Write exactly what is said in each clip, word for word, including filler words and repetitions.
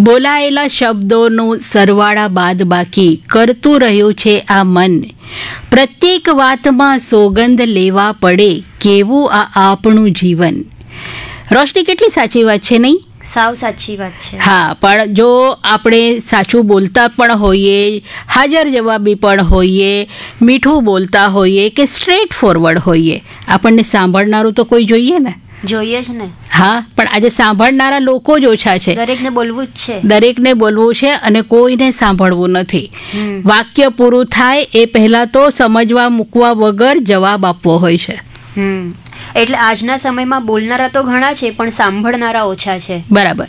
બોલાયેલા શબ્દોનું સરવાળા બાદ બાકી કરતું રહ્યું છે આ મન. પ્રત્યેક વાતમાં સોગંદ લેવા પડે, કેવું આ આપણું જીવન. રોશની, કેટલી સાચી વાત છે નહીં? સાવ સાચી વાત છે. હા, પણ જો આપણે સાચું બોલતા પણ હોઈએ, હાજર જવાબી પણ હોઈએ, મીઠું બોલતા હોઈએ કે સ્ટ્રેટ ફોરવર્ડ હોઈએ, આપણને સાંભળનારું તો કોઈ જોઈએ ને. જોઈએ જ ને. હા, પણ આજે સાંભળનારા લોકો જ ઓછા છે. દરેકને બોલવું જ છે. દરેકને બોલવું છે અને કોઈને સાંભળવું નથી. વાક્ય પૂરું થાય એ પહેલા તો સમજવા મૂકવા વગર જવાબ આપવો હોય છે. હમ એટલે આજના સમયમાં બોલનારા તો ઘણા છે પણ સાંભળનારા ઓછા છે. બરાબર.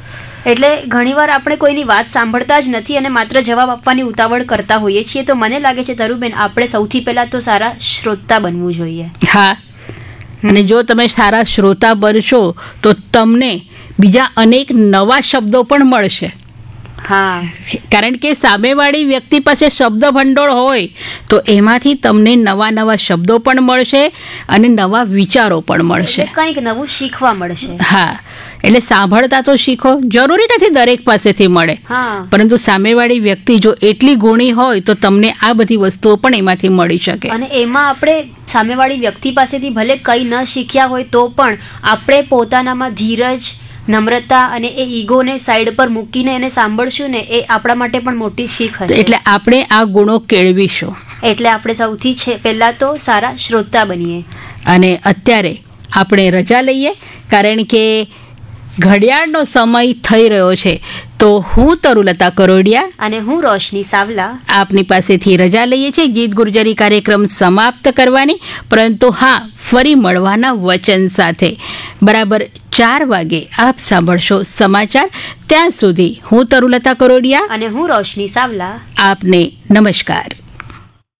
એટલે ઘણીવાર આપણે કોઈની વાત સાંભળતા જ નથી અને માત્ર જવાબ આપવાની ઉતાવળ કરતા હોઈએ છીએ. તો મને લાગે છે તરુબેન, આપણે સૌથી પહેલા તો સારા શ્રોતા બનવું જોઈએ. હા, અને જો તમે સારા શ્રોતા બનશો તો તમને બીજા અનેક નવા શબ્દો પણ મળશે. હા, કારણ કે સામેવાળી વ્યક્તિ પાસે શબ્દ ભંડોળ હોય તો એમાંથી તમને નવા નવા શબ્દો પણ મળશે અને નવા વિચારો પણ મળશે. કંઈક નવું શીખવા મળશે. હા, એટલે સાંભળતા તો શીખો. જરૂરી નથી દરેક પાસેથી મળે, પરંતુ સામેવાળી વ્યક્તિ જો એટલી ગુણી હોય તો તમને આ બધી વસ્તુઓ પણ એમાંથી મળી શકે. અને એમાં આપણે સામેવાળી વ્યક્તિ પાસેથી ભલે કંઈ ન શીખ્યા હોય તો પણ આપણે પોતાનામાં ધીરજ, નમ્રતા અને એ ઈગોને સાઈડ પર મૂકીને એને સાંભળશું ને, એ આપણા માટે પણ મોટી શીખ હશે. એટલે આપણે આ ગુણો કેળવીશું. એટલે આપણે સૌથી છે પહેલા તો સારા શ્રોતા બનીએ. અને અત્યારે આપણે રજા લઈએ, કારણ કે ઘડિયાળનો સમય થઈ રહ્યો છે. તો હું તરુલતા કરોડિયા અને હું રોશની સાવલા આપની પાસેથી રજા લઈએ છીએ ગીત ગુર્જરી કાર્યક્રમ સમાપ્ત કરવાની, પરંતુ હા, ફરી મળવાના વચન સાથે. બરાબર ચાર વાગે આપ સાંભળશો સમાચાર. ત્યાં સુધી હું તરુલતા કરોડિયા અને હું રોશની સાવલા આપને નમસ્કાર.